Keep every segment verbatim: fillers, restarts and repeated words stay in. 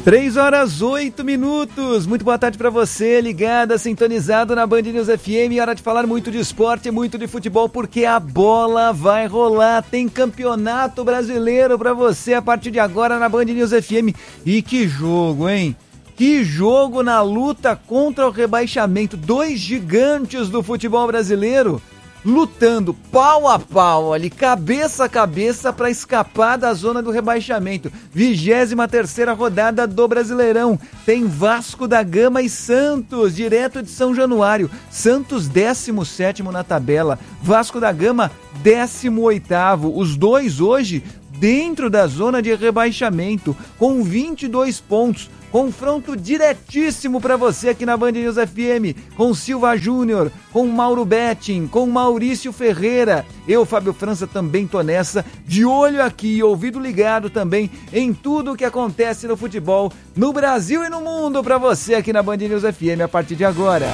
Três horas, oito minutos. Muito boa tarde para você, ligada, sintonizado na Band News F M. Hora de falar muito de esporte, muito de futebol, porque a bola vai rolar. Tem campeonato brasileiro para você a partir de agora na Band News F M. E que jogo, hein? Que jogo na luta contra o rebaixamento. Dois gigantes do futebol brasileiro lutando pau a pau ali, cabeça a cabeça para escapar da zona do rebaixamento. vigésima terceira rodada do Brasileirão. Tem Vasco da Gama e Santos, direto de São Januário. Santos décimo sétimo na tabela, Vasco da Gama décimo oitavo. Os dois hoje dentro da zona de rebaixamento, com vinte e dois pontos. Confronto diretíssimo para você aqui na Band News F M, com Silva Júnior, com Mauro Betting, com Maurício Ferreira. Eu, Fábio França, também tô nessa, de olho aqui, ouvido ligado também em tudo o que acontece no futebol, no Brasil e no mundo, para você aqui na Band News F M a partir de agora.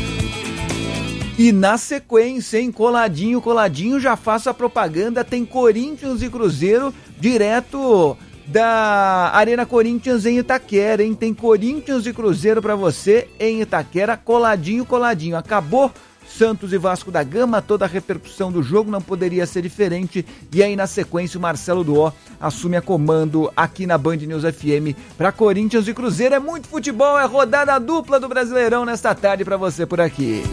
E na sequência, hein, coladinho, coladinho, já faço a propaganda, tem Corinthians e Cruzeiro direto da Arena Corinthians em Itaquera, hein? Tem Corinthians e Cruzeiro pra você em Itaquera, coladinho, coladinho. Acabou Santos e Vasco da Gama, toda a repercussão do jogo não poderia ser diferente. E aí na sequência o Marcelo Duó assume a comando aqui na Band News F M pra Corinthians e Cruzeiro. É muito futebol, é rodada dupla do Brasileirão nesta tarde pra você por aqui.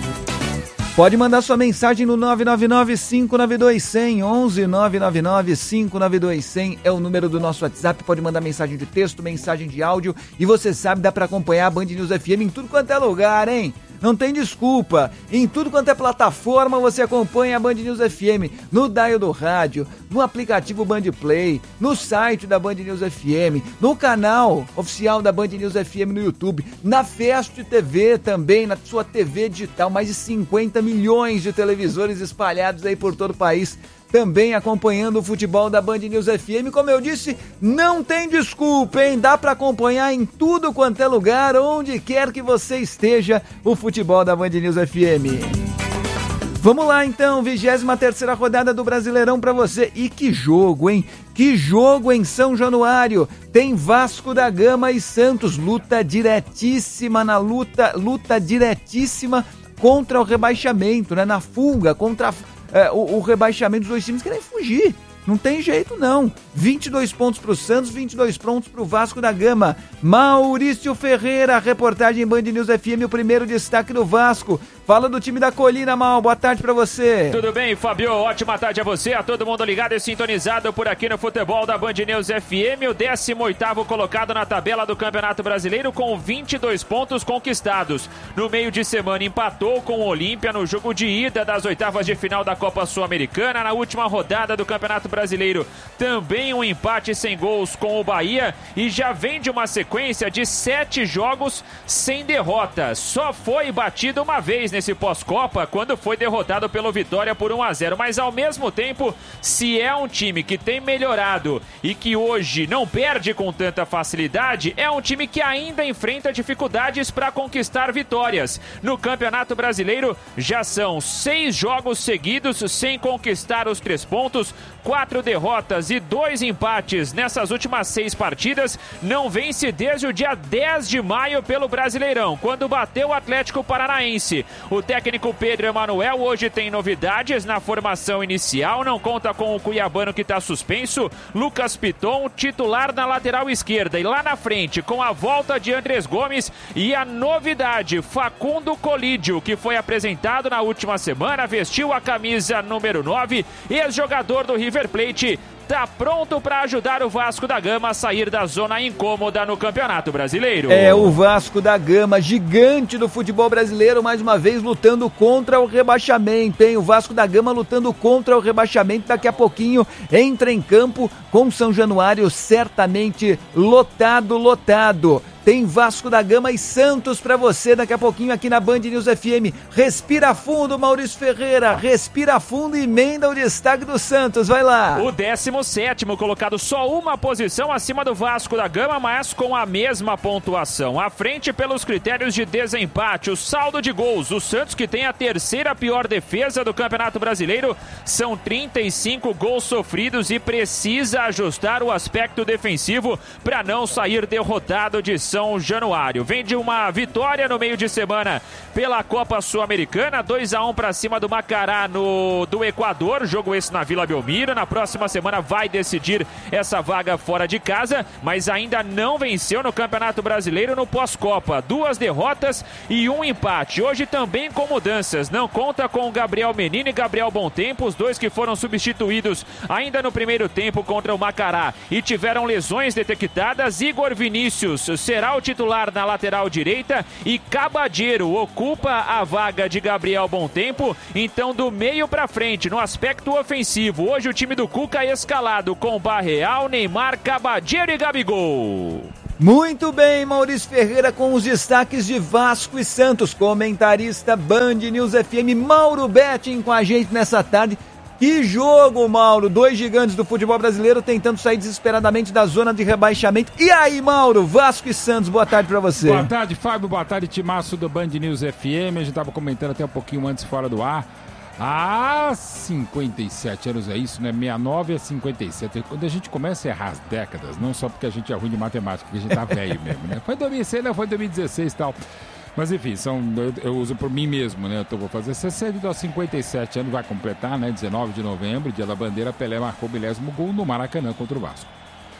Pode mandar sua mensagem no nove nove nove, cinco nove dois, zero zero, onze nove nove nove, cinco nove dois, zero zero é o número do nosso WhatsApp. Pode mandar mensagem de texto, mensagem de áudio, e você sabe, dá para acompanhar a Band News F M em tudo quanto é lugar, hein? Não tem desculpa, em tudo quanto é plataforma você acompanha a Band News F M, no dial do rádio, no aplicativo Band Play, no site da Band News F M, no canal oficial da Band News F M no YouTube, na Fest T V também, na sua T V digital, mais de cinquenta milhões de televisores espalhados aí por todo o país, também acompanhando o futebol da Band News F M. Como eu disse, não tem desculpa, hein? Dá para acompanhar em tudo quanto é lugar, onde quer que você esteja, o futebol da Band News F M. Vamos lá então, vigésima terceira rodada do Brasileirão para você. E que jogo, hein? Que jogo em São Januário. Tem Vasco da Gama e Santos, luta diretíssima na luta, luta diretíssima contra o rebaixamento, né? Na fuga contra É, o, o rebaixamento dos dois times querem fugir. Não tem jeito não. vinte e dois pontos pro Santos, vinte e dois pontos pro Vasco da Gama. Maurício Ferreira, reportagem Band News F M, o primeiro destaque do Vasco. Fala do time da Colina, Mal. Boa tarde pra você. Tudo bem, Fabio? Ótima tarde a você, a todo mundo ligado e sintonizado por aqui no futebol da Band News F M. O décimo oitavo colocado na tabela do Campeonato Brasileiro com vinte e dois pontos conquistados. No meio de semana empatou com o Olímpia no jogo de ida das oitavas de final da Copa Sul-Americana. Na última rodada do Campeonato Brasileiro também um empate sem gols com o Bahia e já vem de uma sequência de sete jogos sem derrota. Só foi batido uma vez nesse pós-Copa, quando foi derrotado pelo Vitória por um a zero, mas ao mesmo tempo, se é um time que tem melhorado e que hoje não perde com tanta facilidade, é um time que ainda enfrenta dificuldades para conquistar vitórias. No Campeonato Brasileiro já são seis jogos seguidos sem conquistar os três pontos, quatro derrotas e dois empates nessas últimas seis partidas. Não vence desde o dia dez de maio pelo Brasileirão, quando bateu o Atlético Paranaense. O técnico Pedro Emanuel hoje tem novidades na formação inicial, não conta com o cuiabano que está suspenso, Lucas Piton, titular na lateral esquerda, e lá na frente, com a volta de Andrés Gomes e a novidade, Facundo Colídio, que foi apresentado na última semana, vestiu a camisa número nove, ex-jogador do River Plate, está pronto para ajudar o Vasco da Gama a sair da zona incômoda no Campeonato Brasileiro. É o Vasco da Gama, gigante do futebol brasileiro, mais uma vez lutando contra o rebaixamento, hein? O Vasco da Gama lutando contra o rebaixamento, daqui a pouquinho entra em campo com São Januário certamente lotado, lotado. tem Vasco da Gama e Santos pra você daqui a pouquinho aqui na Band News F M. Respira fundo, Maurício Ferreira, respira fundo e emenda o destaque do Santos, vai lá. O décimo sétimo colocado, só uma posição acima do Vasco da Gama, mas com a mesma pontuação. À frente pelos critérios de desempate, o saldo de gols. O Santos, que tem a terceira pior defesa do Campeonato Brasileiro, são trinta e cinco gols sofridos e precisa ajustar o aspecto defensivo para não sair derrotado de São Januário. Vem de uma vitória no meio de semana pela Copa Sul-Americana, dois a um para cima do Macará no, do Equador, jogo esse na Vila Belmiro. Na próxima semana vai decidir essa vaga fora de casa, mas ainda não venceu no Campeonato Brasileiro no pós-Copa. Duas derrotas e um empate. Hoje também com mudanças, não conta com Gabriel Menino e Gabriel Bontempo, os dois que foram substituídos ainda no primeiro tempo contra o Macará e tiveram lesões detectadas. Igor Vinícius será o titular na lateral direita e Cabadeiro ocupa a vaga de Gabriel Bontempo. Então, do meio para frente, no aspecto ofensivo, hoje o time do Cuca é escalado com Barreal, Neymar, Cabadeiro e Gabigol. Muito bem, Maurício Ferreira com os destaques de Vasco e Santos. Comentarista Band News F M, Mauro Betting com a gente nessa tarde. Que jogo, Mauro! Dois gigantes do futebol brasileiro tentando sair desesperadamente da zona de rebaixamento. E aí, Mauro? Vasco e Santos, boa tarde pra você. Boa tarde, Fábio. Boa tarde, timaço do Band News F M. A gente tava comentando até um pouquinho antes fora do ar. Há cinquenta e sete anos é isso, né? sessenta e nove a cinquenta e sete. Quando a gente começa a errar as décadas, não só porque a gente é ruim de matemática, porque a gente tá velho mesmo, né? Foi dois mil e seis, não foi dois mil e dezesseis e tal. Mas enfim, são, eu, eu uso por mim mesmo, né? Eu vou fazer sessenta, então cinquenta e sete anos, vai completar, né? dezenove de novembro, dia da bandeira, Pelé marcou o milésimo gol no Maracanã contra o Vasco.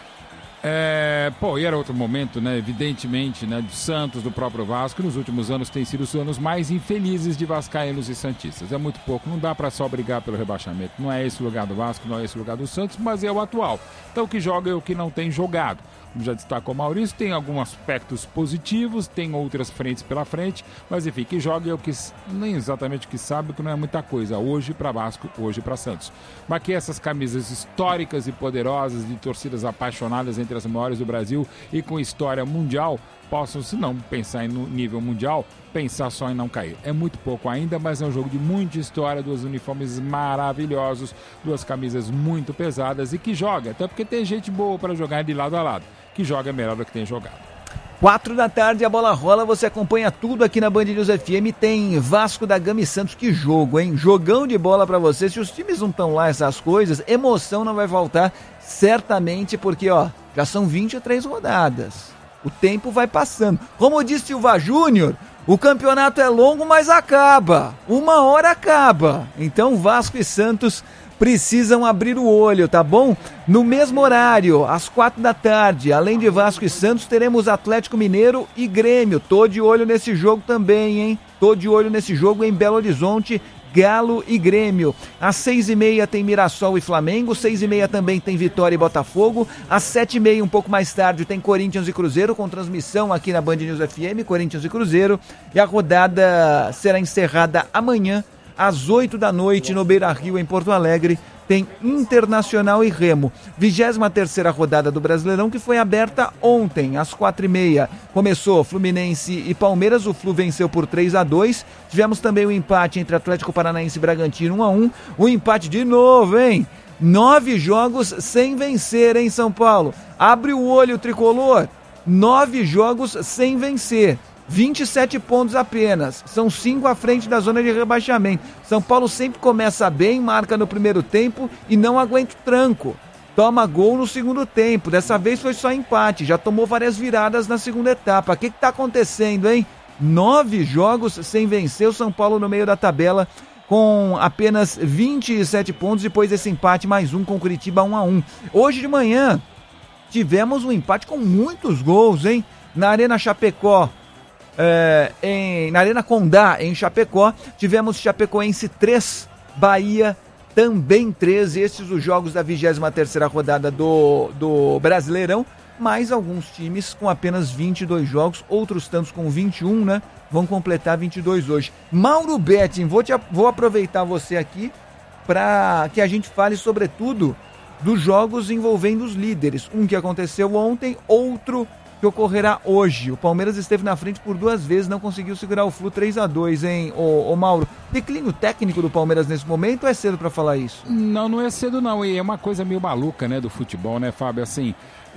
É, pô, e era outro momento, né? Evidentemente, né? Do Santos, do próprio Vasco, nos últimos anos tem sido os anos mais infelizes de vascaínos e santistas. É muito pouco, não dá pra só brigar pelo rebaixamento. Não é esse o lugar do Vasco, não é esse o lugar do Santos, mas é o atual. Então o que joga é o que não tem jogado. Como já destacou o Maurício, tem alguns aspectos positivos, tem outras frentes pela frente, mas enfim, que joga é o que nem exatamente o que sabe, que não é muita coisa, hoje para Vasco, hoje para Santos. Mas que essas camisas históricas e poderosas, de torcidas apaixonadas entre as maiores do Brasil e com história mundial, possam, se não pensar em nível mundial, pensar só em não cair. É muito pouco ainda, mas é um jogo de muita história, dois uniformes maravilhosos, duas camisas muito pesadas e que joga, até porque tem gente boa para jogar de lado a lado, que joga melhor do que tem jogado. Quatro da tarde, a bola rola, você acompanha tudo aqui na Band News F M, tem Vasco da Gama e Santos, que jogo, hein? Jogão de bola pra você, se os times não estão lá, essas coisas, emoção não vai faltar, certamente, porque, ó, já são vinte e três rodadas, o tempo vai passando. Como disse Silva Júnior, o campeonato é longo, mas acaba, uma hora acaba, então Vasco e Santos precisam abrir o olho, tá bom? No mesmo horário, às quatro da tarde, além de Vasco e Santos, teremos Atlético Mineiro e Grêmio. Tô de olho nesse jogo também, hein? Tô de olho nesse jogo em Belo Horizonte, Galo e Grêmio. Às seis e meia tem Mirassol e Flamengo, seis e meia também tem Vitória e Botafogo. Às sete e meia, um pouco mais tarde, tem Corinthians e Cruzeiro, com transmissão aqui na Band News F M, Corinthians e Cruzeiro. E a rodada será encerrada amanhã, às oito da noite, no Beira-Rio, em Porto Alegre, tem Internacional e Remo. vigésima terceira rodada do Brasileirão, que foi aberta ontem, às quatro e meia. Começou Fluminense e Palmeiras, o Flu venceu por três a dois. Tivemos também o empate entre Atlético Paranaense e Bragantino, um a um. O empate de novo, hein? Nove jogos sem vencer, hein, São Paulo? Abre o olho, tricolor. Nove jogos sem vencer. vinte e sete pontos apenas, são cinco à frente da zona de rebaixamento. São Paulo sempre começa bem, marca no primeiro tempo e não aguenta o tranco. Toma gol no segundo tempo, dessa vez foi só empate, já tomou várias viradas na segunda etapa. O que que tá acontecendo, hein? Nove jogos sem vencer, o São Paulo no meio da tabela com apenas vinte e sete pontos, depois desse empate mais um com o Curitiba um a um. Hoje de manhã tivemos um empate com muitos gols, hein? Na Arena Chapecó, É, em, na Arena Condá, em Chapecó, tivemos Chapecoense três, Bahia também três, esses os jogos da vigésima terceira rodada do, do Brasileirão, mais alguns times com apenas vinte e dois jogos, outros tantos com vinte e um, né? Vão completar vinte e dois hoje. Mauro Betting, vou, te, vou aproveitar você aqui para que a gente fale sobretudo dos jogos envolvendo os líderes. Um que aconteceu ontem, outro que ocorrerá hoje. O Palmeiras esteve na frente por duas vezes, não conseguiu segurar o Flu três a dois, hein, ô, ô Mauro? Declínio técnico do Palmeiras nesse momento ou é cedo pra falar isso? Não, não é cedo não, e é uma coisa meio maluca, né, do futebol, né, Fábio? Assim,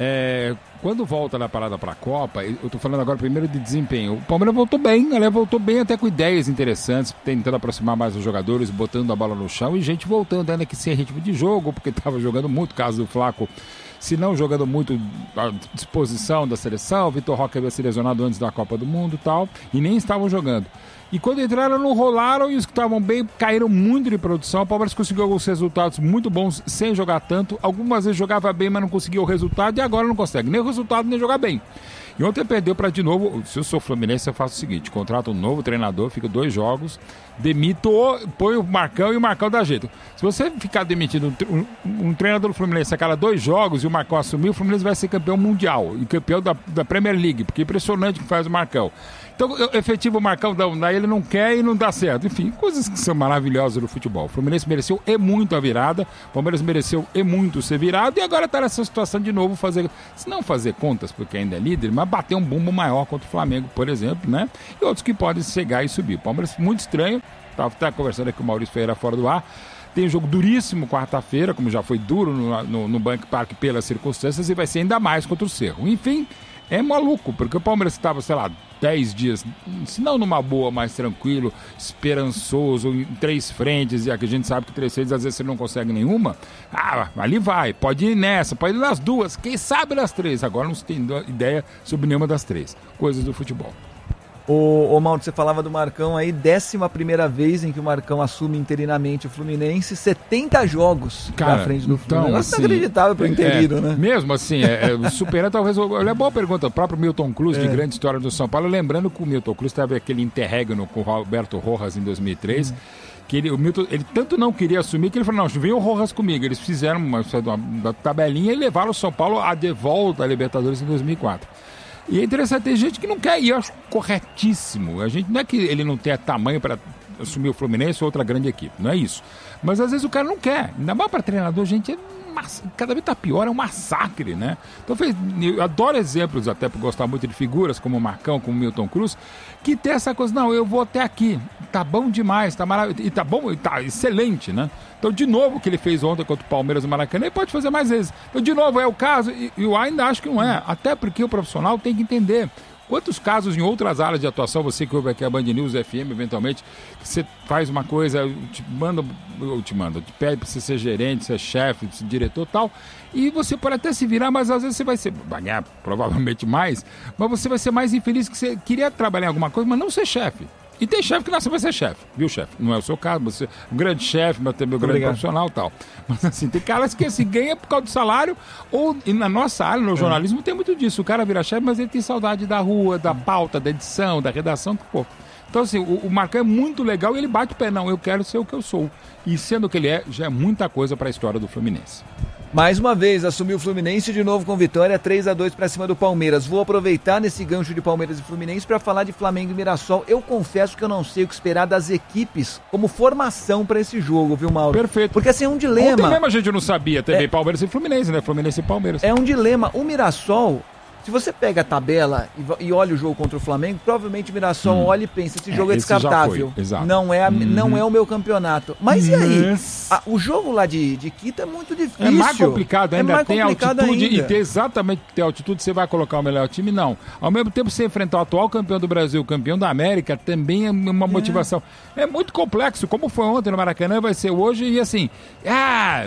é, quando volta da parada pra Copa, eu tô falando agora primeiro de desempenho, o Palmeiras voltou bem, né, voltou bem até com ideias interessantes, tentando aproximar mais os jogadores, botando a bola no chão e gente voltando, ainda que sem ritmo de jogo, porque tava jogando muito, caso do Flaco, se não jogando muito à disposição da seleção, o Vitor Roque havia se lesionado antes da Copa do Mundo e tal, e nem estavam jogando. E quando entraram, não rolaram, e os que estavam bem caíram muito de produção. O Palmeiras conseguiu alguns resultados muito bons sem jogar tanto. Algumas vezes jogava bem, mas não conseguia o resultado, e agora não consegue nem o resultado, nem jogar bem. E ontem perdeu para, de novo, se eu sou Fluminense, eu faço o seguinte, contrato um novo treinador, fica dois jogos, demito, põe o Marcão e o Marcão dá jeito. Se você ficar demitindo um, um, um treinador do Fluminense a cada dois jogos e o Marcão assumir, o Fluminense vai ser campeão mundial e campeão da, da Premier League, porque é impressionante o que faz o Marcão. Então, efetivo o Marcão, daí ele não quer e não dá certo. Enfim, coisas que são maravilhosas no futebol. O Fluminense mereceu e muito a virada, o Palmeiras mereceu e muito ser virado, e agora está nessa situação de novo, fazer, se não fazer contas, porque ainda é líder, mas bater um bumbo maior contra o Flamengo, por exemplo, né? E outros que podem chegar e subir. O Palmeiras, muito estranho, estava tá, tá conversando aqui com o Maurício Ferreira fora do ar, tem um jogo duríssimo quarta-feira, como já foi duro no, no, no Banco Parque pelas circunstâncias, e vai ser ainda mais contra o Cerro. Enfim, é maluco, porque o Palmeiras estava, sei lá, dez dias, se não numa boa, mais tranquilo, esperançoso, em três frentes, e que a gente sabe que três frentes às vezes você não consegue nenhuma, ah, ali vai, pode ir nessa, pode ir nas duas, quem sabe nas três, agora não se tem ideia sobre nenhuma das três, coisas do futebol. Ô, ô Mauro, você falava do Marcão aí, décima primeira vez em que o Marcão assume interinamente o Fluminense, setenta jogos Cara, na frente do então, Fluminense. assim, Inacreditável pro interino, é, né? Mesmo assim, é, é, superando talvez... Olha, é boa pergunta, o próprio Milton Cruz, é. de grande história do São Paulo, lembrando que o Milton Cruz teve aquele interregno com o Roberto Rojas em dois mil e três, hum. que ele, o Milton, ele tanto não queria assumir que ele falou, não, vem o Rojas comigo. Eles fizeram uma, uma, uma tabelinha e levaram o São Paulo a de volta à Libertadores em dois mil e quatro. E é interessante, tem gente que não quer ir, eu acho corretíssimo. A gente não é que ele não tenha tamanho para assumir o Fluminense ou outra grande equipe, não é isso. Mas às vezes o cara não quer, ainda mais para treinador, gente, é mass... cada vez tá pior, é um massacre, né? Então fez... eu adoro exemplos, até por gostar muito de figuras como o Marcão, como o Milton Cruz, que tem essa coisa, não, eu vou até aqui, tá bom demais, tá maravilhoso, e tá bom, tá excelente, né? Então, de novo, o que ele fez ontem contra o Palmeiras no Maracanã, ele pode fazer mais vezes. Então, de novo, é o caso, e eu ainda acho que não é, até porque o profissional tem que entender quantos casos em outras áreas de atuação, você que ouve aqui a Band News F M, eventualmente, que você faz uma coisa, eu te mando, eu te mando, te pede para você ser gerente, ser chefe, ser diretor e tal, e você pode até se virar, mas às vezes você vai ser, vai ganhar provavelmente mais, mas você vai ser mais infeliz que você queria trabalhar em alguma coisa, mas não ser chefe. E tem chefe que nasceu vai ser chefe, viu, chefe? Não é o seu caso, você é um grande chefe, mas também um grande Obrigado. profissional e tal. Mas assim, tem caras que assim, ganha por causa do salário, ou e na nossa área, no jornalismo, é. tem muito disso. O cara vira chefe, mas ele tem saudade da rua, da pauta, da edição, da redação, pô. Então assim, o, o Marcão é muito legal e ele bate o pé, não, eu quero ser o que eu sou. E sendo o que ele é, já é muita coisa para a história do Fluminense. Mais uma vez, assumiu o Fluminense de novo com vitória, três a dois para cima do Palmeiras. Vou aproveitar nesse gancho de Palmeiras e Fluminense para falar de Flamengo e Mirassol. Eu confesso que eu não sei o que esperar das equipes como formação para esse jogo, viu, Mauro? Perfeito. Porque assim, é um dilema. Ontem mesmo a gente não sabia, teve é... Palmeiras e Fluminense, né? Fluminense e Palmeiras. É um dilema. O Mirassol... Se você pega a tabela e, e olha o jogo contra o Flamengo, provavelmente o Mirassol hum. olha e pensa, esse jogo é, é descartável. Não é, a, uhum. não é o meu campeonato. Mas e aí? Mas... A, o jogo lá de, de Quito é muito difícil. É mais complicado, ainda é mais tem complicado altitude ainda. E ter exatamente ter altitude, você vai colocar o melhor time? Não. Ao mesmo tempo, você enfrentar o atual campeão do Brasil, o campeão da América, também é uma motivação. É, é muito complexo. Como foi ontem no Maracanã, vai ser hoje e assim... Ah...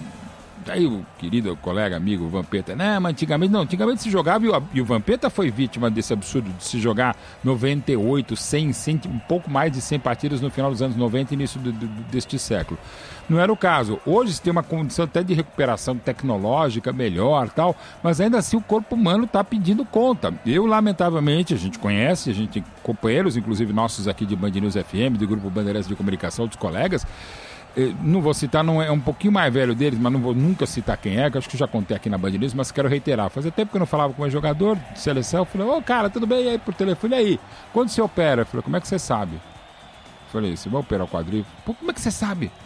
Aí o querido colega, amigo Vampeta, né, mas antigamente não, antigamente se jogava e o, e o Vampeta foi vítima desse absurdo de se jogar noventa e oito, cem, cem, um pouco mais de cem partidas no final dos anos noventa e início do, do, deste século. Não era o caso. Hoje se tem uma condição até de recuperação tecnológica melhor tal, mas ainda assim o corpo humano está pedindo conta. Eu, lamentavelmente, a gente conhece, a gente tem companheiros, inclusive nossos aqui de Band News F M, do Grupo Bandeirantes de Comunicação, dos colegas, não vou citar, não é um pouquinho mais velho deles, mas não vou nunca citar quem é, que acho que eu já contei aqui na Band News, mas quero reiterar. Fazia tempo que eu não falava com um jogador de seleção, eu falei, ô cara, tudo bem? E aí por telefone, e aí? Quando você opera? Eu falei, como é que você sabe? Eu falei, você vai operar o quadril? Pô, como é que você sabe?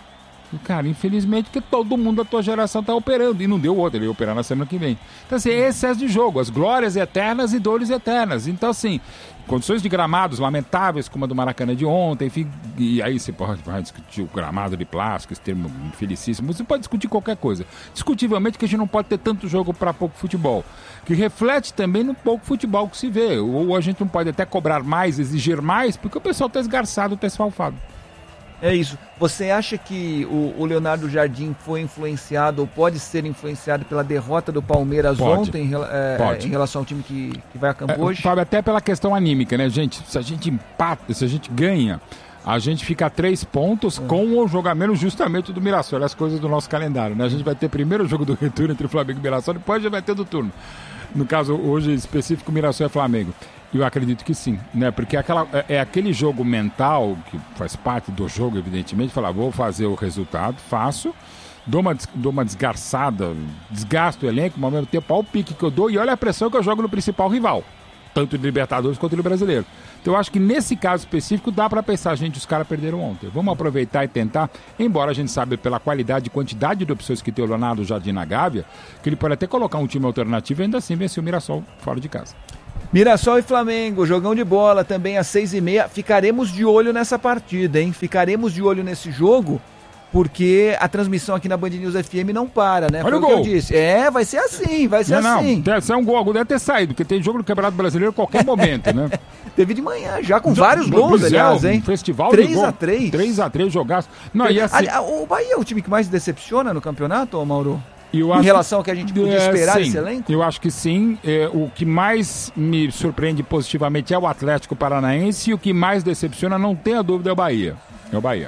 Cara, infelizmente, porque todo mundo da tua geração tá operando, e não deu outro, ele ia operar na semana que vem. Então, assim, é excesso de jogo, as glórias eternas e dores eternas. Então, assim, condições de gramados lamentáveis, como a do Maracanã de ontem, enfim, e aí você pode vai discutir o gramado de plástico, esse termo felicíssimo, você pode discutir qualquer coisa. Discutivelmente que a gente não pode ter tanto jogo para pouco futebol, que reflete também no pouco futebol que se vê, ou a gente não pode até cobrar mais, exigir mais, porque o pessoal tá esgarçado, tá esfalfado. É isso. Você acha que o, o Leonardo Jardim foi influenciado ou pode ser influenciado pela derrota do Palmeiras pode, ontem é, em relação ao time que, que vai a campo é, hoje? Fábio, até pela questão anímica, né, gente? Se a gente empata, se a gente ganha, a gente fica a três pontos é. com o jogamento justamente do Mirassol. Olha as coisas do nosso calendário, né? A gente vai ter primeiro o jogo do retorno entre o Flamengo e o Mirassol, depois já vai ter do turno. No caso, hoje específico, Mirassol e Flamengo. Eu acredito que sim, né? Porque aquela, é, é aquele jogo mental, que faz parte do jogo, evidentemente, falar, vou fazer o resultado, faço, dou uma, dou uma desgarçada, desgasto o elenco, mas ao mesmo tempo, olha o pique que eu dou e olha a pressão que eu jogo no principal rival, tanto de Libertadores quanto no Brasileiro. Então eu acho que nesse caso específico dá para pensar, gente, os caras perderam ontem. Vamos aproveitar e tentar, embora a gente saiba pela qualidade e quantidade de opções que tem o Leonardo Jardim na Gávea, que ele pode até colocar um time alternativo e ainda assim vencer o Mirassol fora de casa. Mirassol e Flamengo, jogão de bola também às seis e meia. Ficaremos de olho nessa partida, hein? Ficaremos de olho nesse jogo, porque a transmissão aqui na Band News F M não para, né? Olha Foi o gol. Que eu disse. É, vai ser assim, vai ser não, assim. Não, deve ser um gol, deve ter saído, porque tem jogo do Campeonato Brasileiro a qualquer momento, né? Teve de manhã, já com vários gols, é, aliás, hein? Um festival três de gol. a três. três a três jogaço. Não, e assim... O Bahia é o time que mais decepciona no campeonato, ô Mauro? Eu em relação ao que a gente podia esperar é, desse elenco? Eu acho que sim. É, o que mais me surpreende positivamente é o Atlético Paranaense, e o que mais decepciona, não tenha dúvida, é o Bahia. É o Bahia.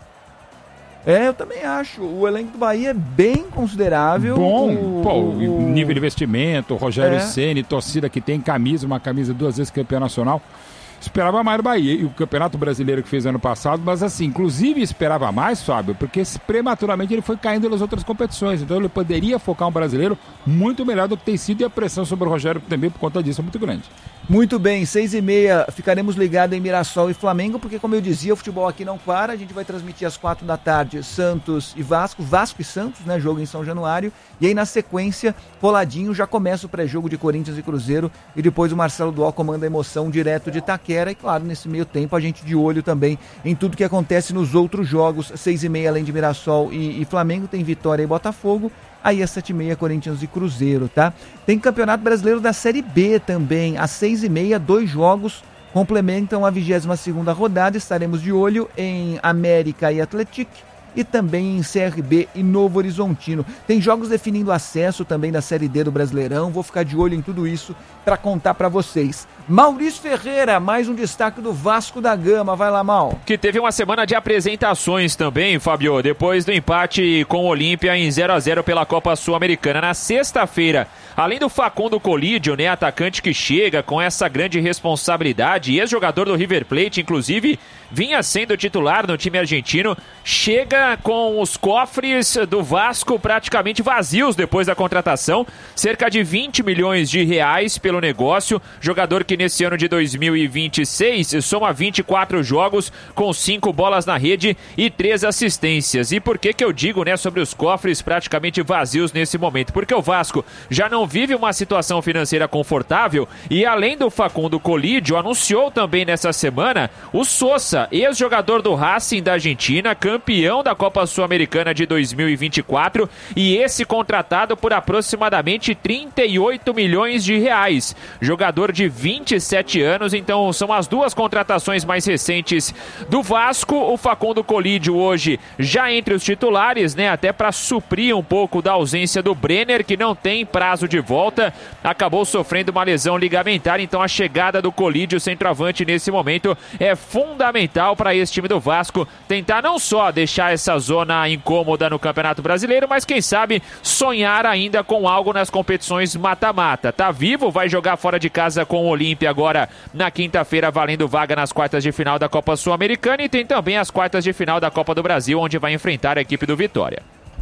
É, eu também acho. O elenco do Bahia é bem considerável. Bom, o, pô, o nível de investimento, Rogério é. Ceni, torcida que tem camisa, uma camisa duas vezes campeão nacional. Esperava mais do Bahia e o Campeonato Brasileiro que fez ano passado, mas assim, inclusive esperava mais, Fábio, porque prematuramente ele foi caindo nas outras competições, então ele poderia focar um brasileiro muito melhor do que tem sido, e a pressão sobre o Rogério também por conta disso é muito grande. Muito bem, seis e meia ficaremos ligados em Mirassol e Flamengo, porque como eu dizia, o futebol aqui não para, a gente vai transmitir às quatro da tarde Santos e Vasco, Vasco e Santos, né, jogo em São Januário, e aí na sequência, coladinho, já começa o pré-jogo de Corinthians e Cruzeiro, e depois o Marcelo Dual comanda a emoção direto de Itaquera, e claro, nesse meio tempo a gente de olho também em tudo que acontece nos outros jogos, seis e meia além de Mirassol e, e Flamengo, tem Vitória e Botafogo. Aí às sete e meia, Corinthians e Cruzeiro, tá? Tem Campeonato Brasileiro da Série B também. Às seis e meia, dois jogos complementam a vigésima segunda rodada. Estaremos de olho em América e Atlético e também em C R B e Novo Horizontino. Tem jogos definindo acesso também da Série D do Brasileirão. Vou ficar de olho em tudo isso para contar para vocês. Maurício Ferreira, mais um destaque do Vasco da Gama. Vai lá, Mal. Que teve uma semana de apresentações também, Fabio, depois do empate com o Olímpia em zero a zero pela Copa Sul-Americana. Na sexta-feira, além do Facundo Colídio, né, atacante que chega com essa grande responsabilidade, ex-jogador do River Plate, inclusive, vinha sendo titular no time argentino, chega com os cofres do Vasco praticamente vazios depois da contratação, cerca de vinte milhões de reais pelo negócio, jogador que nesse ano de dois mil e vinte e seis soma vinte e quatro jogos com cinco bolas na rede e três assistências. E por que que eu digo, né, sobre os cofres praticamente vazios nesse momento? Porque o Vasco já não vive uma situação financeira confortável e além do Facundo Colídio, anunciou também nessa semana o Sosa, ex-jogador do Racing da Argentina, campeão da Copa Sul-Americana de dois mil e vinte e quatro, e esse contratado por aproximadamente trinta e oito milhões de reais. Jogador de vinte e sete anos, então são as duas contratações mais recentes do Vasco. O Facundo Colídio hoje já entre os titulares, né, até para suprir um pouco da ausência do Brenner, que não tem prazo de volta, acabou sofrendo uma lesão ligamentar, então a chegada do Colídio, centroavante, nesse momento é fundamental para esse time do Vasco tentar não só deixar essa zona incômoda no Campeonato Brasileiro, mas quem sabe sonhar ainda com algo nas competições mata-mata. Tá vivo, vai jogar fora de casa com o Olímpia agora na quinta-feira, valendo vaga nas quartas de final da Copa Sul-Americana, e tem também as quartas de final da Copa do Brasil, onde vai enfrentar a equipe do Vitória.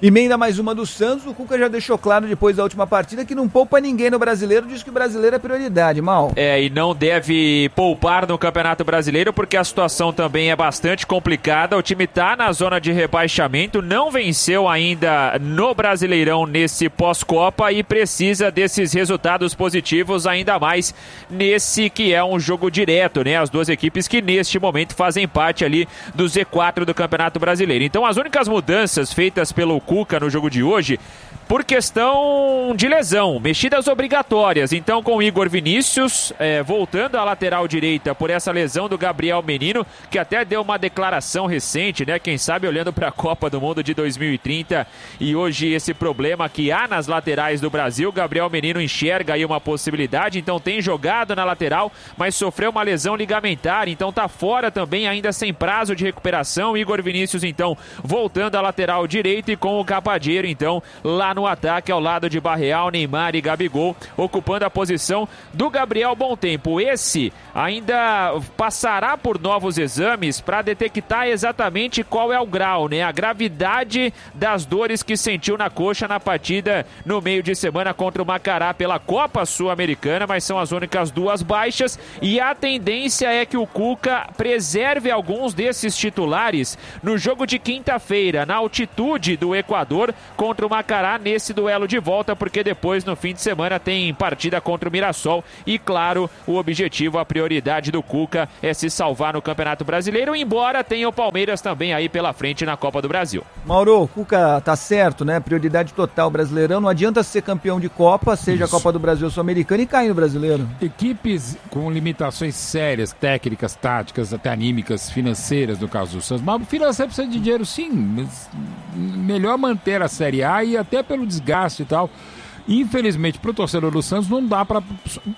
Emenda mais uma do Santos, o Cuca já deixou claro depois da última partida que não poupa ninguém no Brasileiro, diz que o Brasileiro é prioridade, Mal. É, e não deve poupar no Campeonato Brasileiro porque a situação também é bastante complicada, o time tá na zona de rebaixamento, não venceu ainda no Brasileirão nesse pós-Copa e precisa desses resultados positivos ainda mais nesse que é um jogo direto, né? As duas equipes que neste momento fazem parte ali do Z quatro do Campeonato Brasileiro. Então as únicas mudanças feitas pelo Cuca no jogo de hoje, por questão de lesão, mexidas obrigatórias. Então com o Igor Vinícius é, voltando à lateral direita por essa lesão do Gabriel Menino, que até deu uma declaração recente, né? Quem sabe olhando para a Copa do Mundo de dois mil e trinta e hoje esse problema que há nas laterais do Brasil, Gabriel Menino enxerga aí uma possibilidade, então tem jogado na lateral, mas sofreu uma lesão ligamentar, então tá fora também, ainda sem prazo de recuperação. Igor Vinícius então voltando à lateral direita e com o Capadeiro então lá no ataque ao lado de Barreal, Neymar e Gabigol, ocupando a posição do Gabriel Bontempo. Esse ainda passará por novos exames para detectar exatamente qual é o grau, né? A gravidade das dores que sentiu na coxa na partida no meio de semana contra o Macará pela Copa Sul-Americana, mas são as únicas duas baixas e a tendência é que o Cuca preserve alguns desses titulares no jogo de quinta-feira, na altitude do Equador contra o Macará, nesse duelo de volta, porque depois no fim de semana tem partida contra o Mirassol e claro, o objetivo, a prioridade do Cuca é se salvar no Campeonato Brasileiro, embora tenha o Palmeiras também aí pela frente na Copa do Brasil. Mauro, o Cuca tá certo, né? Prioridade total Brasileirão, não adianta ser campeão de Copa, seja Isso. a Copa do Brasil ou Sul-Americana e cair no Brasileiro. Equipes com limitações sérias, técnicas, táticas, até anímicas, financeiras no caso do Santos, mas o financeiro precisa de dinheiro sim, mas melhor manter a Série A e até pelo desgaste e tal. Infelizmente, para o torcedor do Santos, não dá para...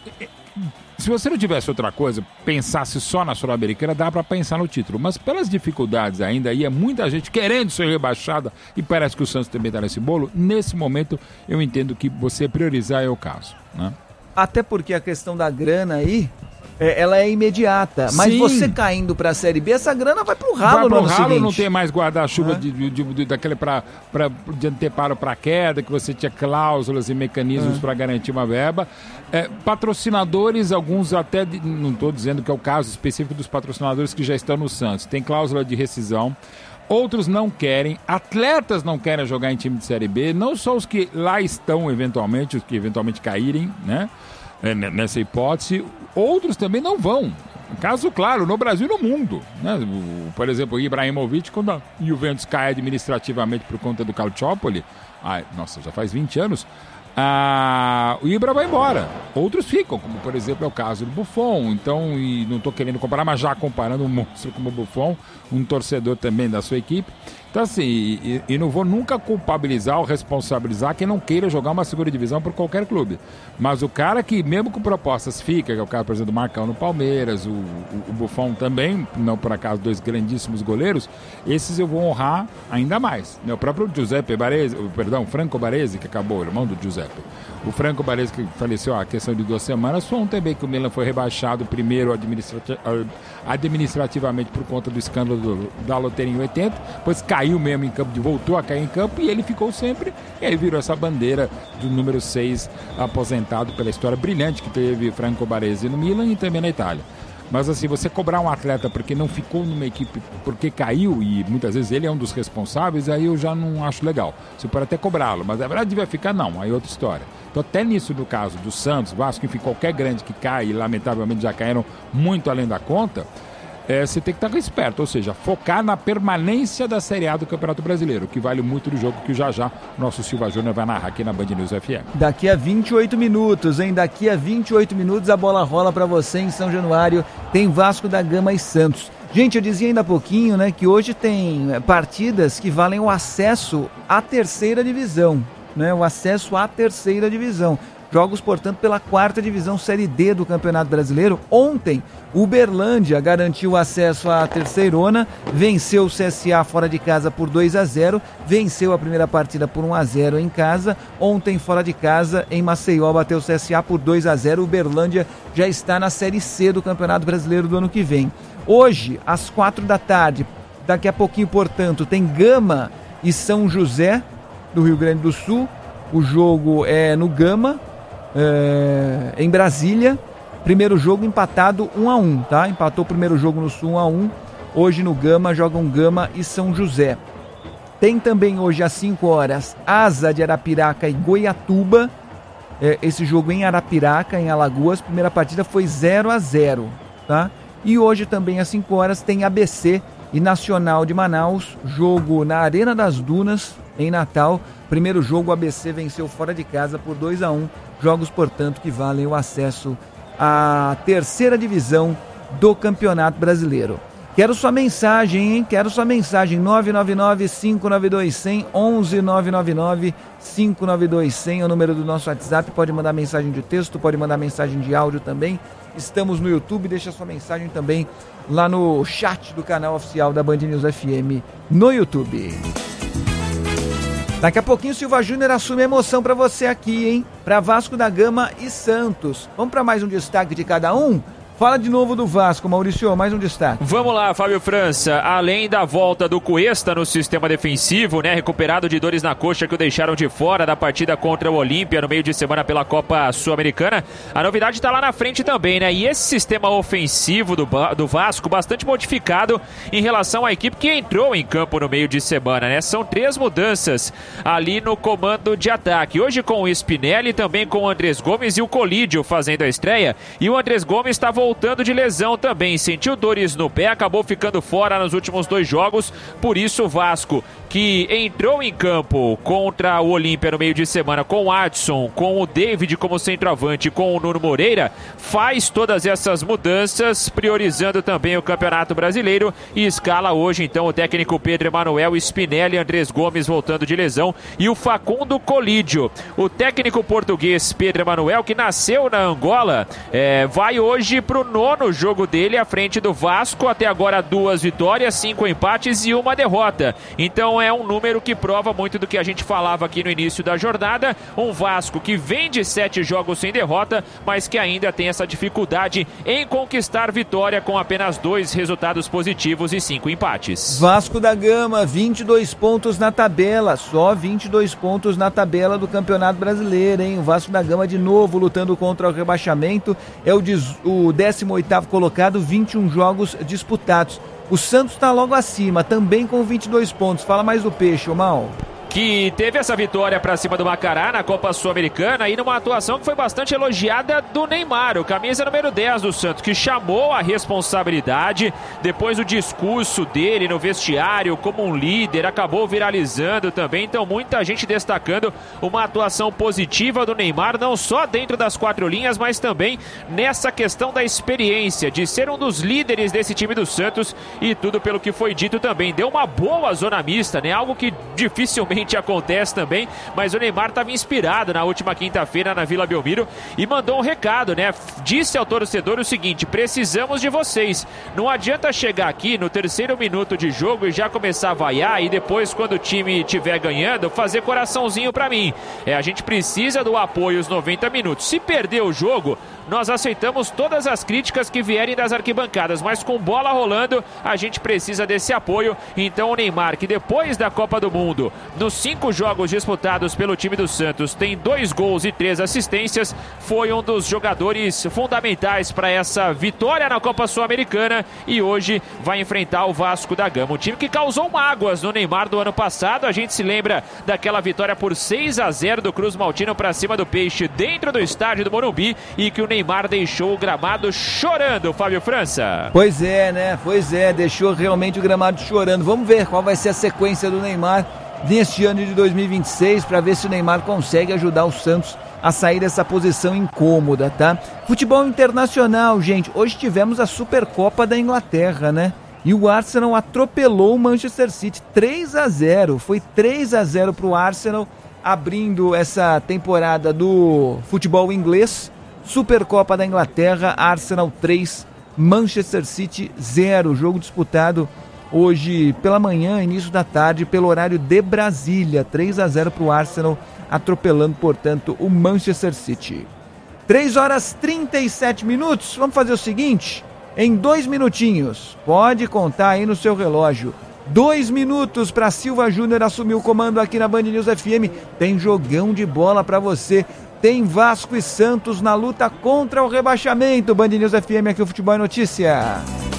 Se você não tivesse outra coisa, pensasse só na Sul-Americana, dá para pensar no título. Mas pelas dificuldades ainda, aí é muita gente querendo ser rebaixada e parece que o Santos também está nesse bolo. Nesse momento, eu entendo que você priorizar é o caso, né? Até porque a questão da grana aí... É, ela é imediata, mas Sim. você caindo para a Série B, essa grana vai pro ralo vai pro no ano ralo, seguinte. Não tem mais guarda-chuva é. de, de, de, daquele pra, pra, de anteparo para queda, que você tinha cláusulas e mecanismos é. para garantir uma verba. É, patrocinadores, alguns até, de, não estou dizendo que é o caso específico dos patrocinadores que já estão no Santos, tem cláusula de rescisão. Outros não querem, atletas não querem jogar em time de Série B, não só os que lá estão eventualmente, os que eventualmente caírem, né? Nessa hipótese, outros também não vão. Caso claro, no Brasil e no mundo, né? O, por exemplo, o Ibrahimovic, quando a Juventus cai administrativamente por conta do Calciopoli, ai, nossa, já faz vinte anos, ah, o Ibra vai embora. Outros ficam, como por exemplo é o caso do Buffon. Então, e não estou querendo comparar, mas já comparando um monstro como o Buffon, um torcedor também da sua equipe. Então assim, e, e não vou nunca culpabilizar ou responsabilizar quem não queira jogar uma segunda divisão por qualquer clube. Mas o cara que, mesmo com propostas, fica, que é o caso, por exemplo, do Marcão no Palmeiras, o, o, o Buffon também, não por acaso dois grandíssimos goleiros, esses eu vou honrar ainda mais. O próprio Giuseppe Baresi, perdão, Franco Baresi, que acabou, o irmão do Giuseppe. O Franco Baresi, que faleceu há questão de duas semanas, foi um também que o Milan foi rebaixado primeiro administrati- administrativamente por conta do escândalo do, da loteria em oitenta, depois caiu mesmo em campo, voltou a cair em campo e ele ficou sempre, e aí virou essa bandeira do número seis aposentado pela história brilhante que teve Franco Baresi no Milan e também na Itália. Mas assim, você cobrar um atleta porque não ficou numa equipe, porque caiu, e muitas vezes ele é um dos responsáveis, aí eu já não acho legal. Você pode até cobrá-lo, mas na verdade devia ficar, não, aí é outra história. Então até nisso, no caso do Santos, Vasco, enfim, qualquer grande que cai, e lamentavelmente já caíram muito além da conta, é, você tem que estar esperto, ou seja, focar na permanência da Série A do Campeonato Brasileiro, que vale muito do jogo que já já nosso Silva Júnior vai narrar aqui na Band News F M. Daqui a vinte e oito minutos, hein? Daqui a vinte e oito minutos a bola rola para você em São Januário, tem Vasco da Gama e Santos. Gente, eu dizia ainda há pouquinho, né, que hoje tem partidas que valem o acesso à terceira divisão, né? O acesso à terceira divisão. Jogos, portanto, pela quarta divisão Série D do Campeonato Brasileiro. Ontem, Uberlândia garantiu acesso à terceirona, venceu o C S A fora de casa por dois a zero, venceu a primeira partida por um a zero em casa. Ontem, fora de casa, em Maceió, bateu o C S A por dois a zero. Uberlândia já está na Série C do Campeonato Brasileiro do ano que vem. Hoje, às quatro da tarde, daqui a pouquinho, portanto, tem Gama e São José, do Rio Grande do Sul. O jogo é no Gama, é, em Brasília. Primeiro jogo empatado um a um, tá? Empatou o primeiro jogo no Sul um a um. Hoje no Gama jogam Gama e São José. Tem também hoje às cinco horas Asa de Arapiraca e Goiatuba. É, esse jogo em Arapiraca, em Alagoas. Primeira partida foi zero a zero, tá? E hoje também às cinco horas tem A B C e Nacional de Manaus. Jogo na Arena das Dunas, em Natal. Primeiro jogo, o A B C venceu fora de casa por dois a um. Jogos, portanto, que valem o acesso à terceira divisão do Campeonato Brasileiro. Quero sua mensagem, hein? Quero sua mensagem. nove nove nove, cinco nove dois, zero zero, onze nove nove nove, cinco nove dois, zero zero é o número do nosso WhatsApp. Pode mandar mensagem de texto, pode mandar mensagem de áudio também. Estamos no YouTube, deixa sua mensagem também lá no chat do canal oficial da Band News F M no YouTube. Daqui a pouquinho o Silva Júnior assume a emoção para você aqui, hein? Para Vasco da Gama e Santos. Vamos para mais um destaque de cada um? Fala de novo do Vasco, Maurício, mais um destaque. Vamos lá, Fábio França. Além da volta do Cuesta no sistema defensivo, né, recuperado de dores na coxa que o deixaram de fora da partida contra o Olímpia no meio de semana pela Copa Sul-Americana, a novidade está lá na frente também, né? E esse sistema ofensivo do, do Vasco, bastante modificado em relação à equipe que entrou em campo no meio de semana, né? São três mudanças ali no comando de ataque. Hoje com o Spinelli, também com o Andrés Gomes e o Colídio fazendo a estreia. E o Andrés Gomes está voltando de lesão também, sentiu dores no pé, acabou ficando fora nos últimos dois jogos, por isso o Vasco, que entrou em campo contra o Olímpia no meio de semana com o Adson, com o David como centroavante, com o Nuno Moreira, faz todas essas mudanças, priorizando também o Campeonato Brasileiro e escala hoje então o técnico Pedro Emanuel, Spinelli, Andrés Gomes voltando de lesão e o Facundo Colídio. O técnico português Pedro Emanuel, que nasceu na Angola, é, vai hoje para o nono jogo dele à frente do Vasco, até agora duas vitórias, cinco empates e uma derrota. Então é um número que prova muito do que a gente falava aqui no início da jornada, um Vasco que vem de sete jogos sem derrota, mas que ainda tem essa dificuldade em conquistar vitória com apenas dois resultados positivos e cinco empates. Vasco da Gama, vinte e dois pontos na tabela, só vinte e dois pontos na tabela do Campeonato Brasileiro, hein? O Vasco da Gama de novo lutando contra o rebaixamento, é o, des, o décimo oitavo colocado, vinte e um jogos disputados. O Santos está logo acima, também com vinte e dois pontos. Fala mais do Peixe, ô Mal. Que teve essa vitória para cima do Macará na Copa Sul-Americana e numa atuação que foi bastante elogiada do Neymar, o camisa número dez do Santos, que chamou a responsabilidade, depois o discurso dele no vestiário como um líder acabou viralizando também, então muita gente destacando uma atuação positiva do Neymar, não só dentro das quatro linhas, mas também nessa questão da experiência, de ser um dos líderes desse time do Santos e tudo pelo que foi dito também, deu uma boa zona mista, né? Algo que dificilmente acontece também, mas o Neymar estava inspirado na última quinta-feira na Vila Belmiro e mandou um recado, né? Disse ao torcedor o seguinte: precisamos de vocês, não adianta chegar aqui no terceiro minuto de jogo e já começar a vaiar e depois, quando o time estiver ganhando, fazer coraçãozinho pra mim. É, a gente precisa do apoio os noventa minutos. Se perder o jogo, nós aceitamos todas as críticas que vierem das arquibancadas, mas com bola rolando, a gente precisa desse apoio. Então o Neymar, que depois da Copa do Mundo, nos cinco jogos disputados pelo time do Santos, tem dois gols e três assistências, foi um dos jogadores fundamentais para essa vitória na Copa Sul-Americana e hoje vai enfrentar o Vasco da Gama, um time que causou mágoas no Neymar do ano passado. A gente se lembra daquela vitória por seis a zero do Cruz Maltino para cima do Peixe dentro do estádio do Morumbi e que o Neymar deixou o gramado chorando, Fábio França. Pois é, né? Pois é, deixou realmente o gramado chorando. Vamos ver qual vai ser a sequência do Neymar neste ano de dois mil e vinte e seis, para ver se o Neymar consegue ajudar o Santos a sair dessa posição incômoda, tá? Futebol internacional, gente. Hoje tivemos a Supercopa da Inglaterra, né? E o Arsenal atropelou o Manchester City três a zero. Foi três a zero para o Arsenal, abrindo essa temporada do futebol inglês. Supercopa da Inglaterra, Arsenal três, Manchester City zero. Jogo disputado hoje pela manhã, início da tarde, pelo horário de Brasília. três a zero para o Arsenal, atropelando, portanto, o Manchester City. três horas e trinta e sete minutos. Vamos fazer o seguinte, em dois minutinhos, pode contar aí no seu relógio. Dois minutos para Silva Júnior assumir o comando aqui na Band News F M. Tem jogão de bola para você. Tem Vasco e Santos na luta contra o rebaixamento. Band News F M, aqui o Futebol é Notícia.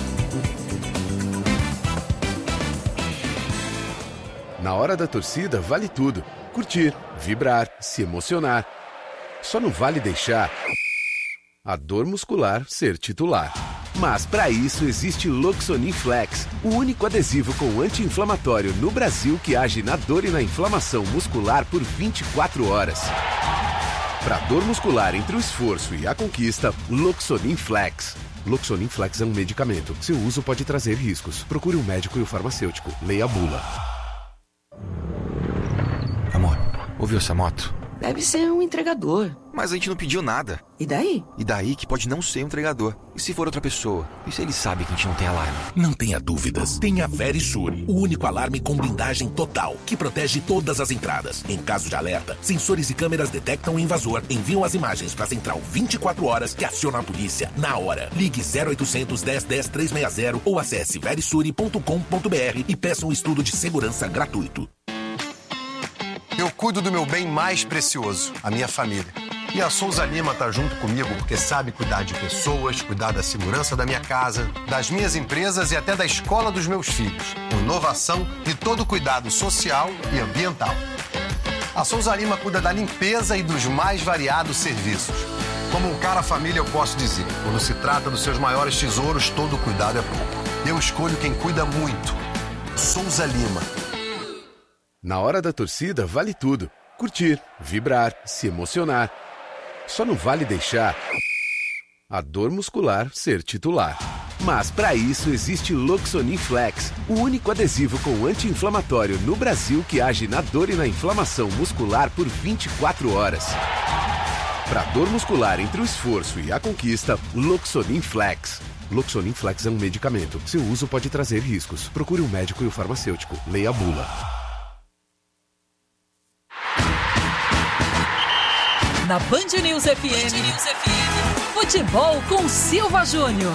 Na hora da torcida vale tudo. Curtir, vibrar, se emocionar. Só não vale deixar a dor muscular ser titular. Mas para isso existe Loxonin Flex, o único adesivo com anti-inflamatório no Brasil que age na dor e na inflamação muscular por vinte e quatro horas. Para dor muscular entre o esforço e a conquista, Loxonin Flex. Loxonin Flex é um medicamento. Seu uso pode trazer riscos. Procure um médico e o farmacêutico. Leia a bula. Amor, ouviu essa moto? Deve ser um entregador. Mas a gente não pediu nada. E daí? E daí que pode não ser um entregador. E se for outra pessoa? E se ele sabe que a gente não tem alarme? Não tenha dúvidas. Tenha Verisur, o único alarme com blindagem total, que protege todas as entradas. Em caso de alerta, sensores e câmeras detectam o invasor, enviam as imagens para a central vinte e quatro horas que aciona a polícia na hora. Ligue zero oitocentos, dez, dez, trezentos e sessenta ou acesse verisure ponto com ponto br e peça um estudo de segurança gratuito. Eu cuido do meu bem mais precioso, a minha família. E a Souza Lima tá junto comigo porque sabe cuidar de pessoas, cuidar da segurança da minha casa, das minhas empresas e até da escola dos meus filhos. Com inovação e todo cuidado social e ambiental. A Souza Lima cuida da limpeza e dos mais variados serviços. Como um cara família, eu posso dizer, quando se trata dos seus maiores tesouros, todo cuidado é pouco. Eu escolho quem cuida muito. Souza Lima. Na hora da torcida vale tudo. Curtir, vibrar, se emocionar. Só não vale deixar a dor muscular ser titular. Mas para isso existe Loxonin Flex, o único adesivo com anti-inflamatório no Brasil que age na dor e na inflamação muscular por vinte e quatro horas. Para dor muscular entre o esforço e a conquista, Loxonin Flex. Loxonin Flex é um medicamento. Seu uso pode trazer riscos. Procure um médico e o farmacêutico. Leia a bula. Na Band News F M, Band News F M, futebol com Silva Júnior.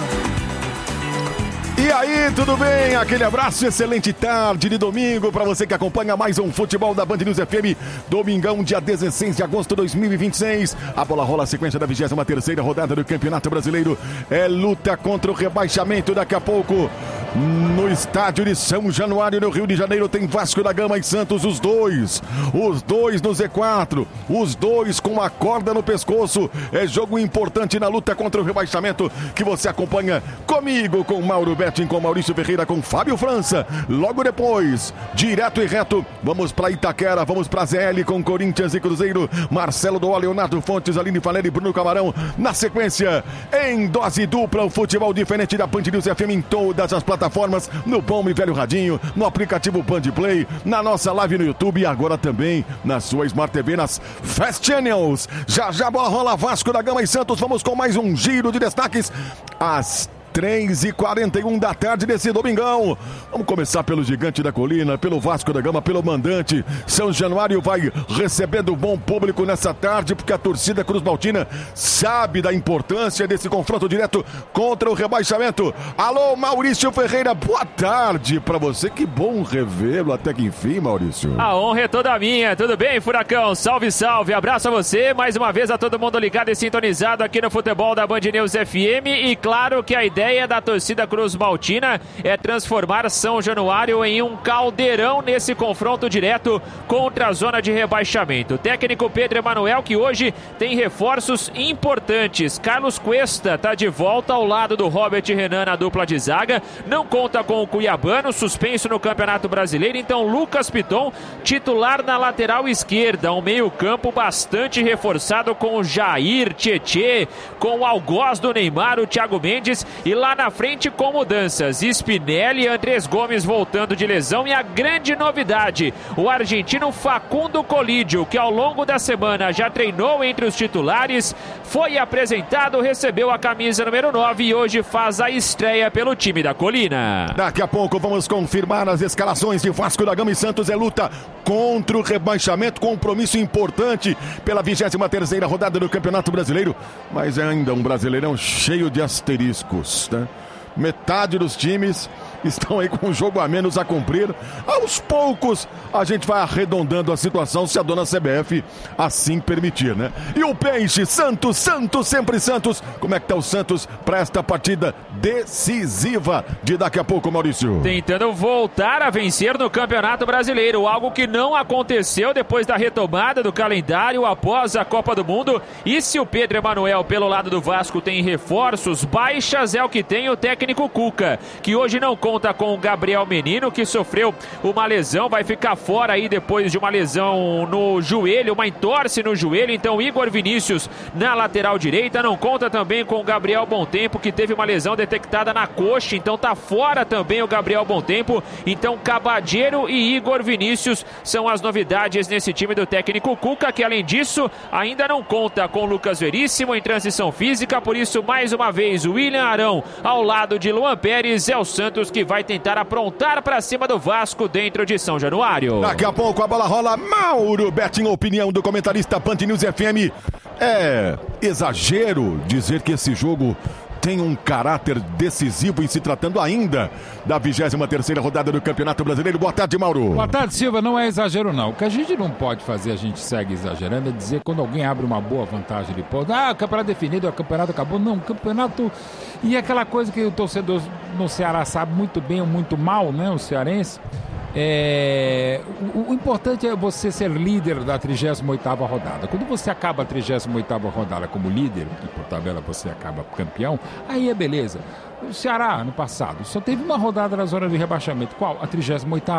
E aí, tudo bem? Aquele abraço, excelente tarde de domingo para você que acompanha mais um futebol da Band News F M. Domingão, dia dezesseis de agosto de dois mil e vinte e seis. A bola rola, a sequência da vigésima terceira rodada do Campeonato Brasileiro. É luta contra o rebaixamento daqui a pouco. No estádio de São Januário, no Rio de Janeiro, tem Vasco da Gama e Santos, os dois. Os dois no Z quatro. Os dois com a corda no pescoço. É jogo importante na luta contra o rebaixamento que você acompanha comigo, com Mauro Betting, com Maurício Ferreira, com Fábio França. Logo depois, direto e reto, vamos para Itaquera, vamos para Z L com Corinthians e Cruzeiro. Marcelo Doá, Leonardo Fontes, Aline Fanelli e Bruno Camarão. Na sequência, em dose dupla, o futebol diferente da Band News F M em todas as plataformas, no bom e velho radinho, no aplicativo Band Play, na nossa live no YouTube e agora também na sua Smart T V, nas Fast Channels. Já já bola rola, Vasco da Gama e Santos. Vamos com mais um giro de destaques às três e quarenta e um da tarde desse domingão. Vamos começar pelo Gigante da Colina, pelo Vasco da Gama, pelo mandante. São Januário vai recebendo bom público nessa tarde, porque a torcida Cruz Maltina sabe da importância desse confronto direto contra o rebaixamento. Alô, Maurício Ferreira, boa tarde pra você. Que bom revê-lo até que enfim, Maurício. A honra é toda minha. Tudo bem, Furacão? Salve, salve. Abraço a você. Mais uma vez a todo mundo ligado e sintonizado aqui no futebol da Band News F M. E claro que a ideia A ideia da torcida Cruz Maltina é transformar São Januário em um caldeirão nesse confronto direto contra a zona de rebaixamento. O técnico Pedro Emanuel, que hoje tem reforços importantes. Carlos Cuesta está de volta ao lado do Robert Renan na dupla de zaga. Não conta com o Cuiabano, suspenso no Campeonato Brasileiro. Então Lucas Piton, titular na lateral esquerda. Um meio campo bastante reforçado com o Jair, Tietê, com o algoz do Neymar, o Thiago Mendes. E lá na frente com mudanças, Spinelli e Andrés Gomes voltando de lesão. E a grande novidade, o argentino Facundo Colídio, que ao longo da semana já treinou entre os titulares, foi apresentado, recebeu a camisa número nove e hoje faz a estreia pelo time da Colina. Daqui a pouco vamos confirmar as escalações de Vasco da Gama e Santos. É luta contra o rebaixamento, compromisso importante pela vigésima terceira rodada do Campeonato Brasileiro, mas é ainda um brasileirão cheio de asteriscos, né? Metade dos times estão aí com um jogo a menos a cumprir. Aos poucos a gente vai arredondando a situação, se a dona C B F assim permitir, né? E o Peixe, Santos, Santos, sempre Santos. Como é que tá o Santos para esta partida decisiva de daqui a pouco, Maurício? Tentando voltar a vencer no Campeonato Brasileiro, algo que não aconteceu depois da retomada do calendário após a Copa do Mundo. E se o Pedro Emanuel, pelo lado do Vasco, tem reforços, baixas é o que tem o técnico Cuca, que hoje não conta com o Gabriel Menino, que sofreu uma lesão, vai ficar fora aí depois de uma lesão no joelho, uma entorse no joelho. Então Igor Vinícius na lateral direita, não conta também com o Gabriel Bontempo, que teve uma lesão detectada na coxa, então tá fora também o Gabriel Bontempo. Então Cabadeiro e Igor Vinícius são as novidades nesse time do técnico Cuca, que além disso ainda não conta com Lucas Veríssimo em transição física. Por isso, mais uma vez, o William Arão ao lado de Luan Pérez. É o Santos que vai tentar aprontar para cima do Vasco dentro de São Januário. Daqui a pouco a bola rola. Mauro Betting, opinião do comentarista Band News F M. É exagero dizer que esse jogo tem um caráter decisivo em se tratando ainda da vigésima terceira rodada do Campeonato Brasileiro. Boa tarde, Mauro. Boa tarde, Silva. Não é exagero, não. O que a gente não pode fazer, a gente segue exagerando, é dizer quando alguém abre uma boa vantagem de pontos. Ah, o campeonato definido, o campeonato acabou. Não, o campeonato... E aquela coisa que o torcedor no Ceará sabe muito bem ou muito mal, né, o cearense. É... O, o importante é você ser líder da trigésima oitava rodada. Quando você acaba a trigésima oitava rodada como líder, e por tabela você acaba campeão, aí é beleza. O Ceará, no passado, só teve uma rodada na zona de rebaixamento. Qual? A trigésima oitava.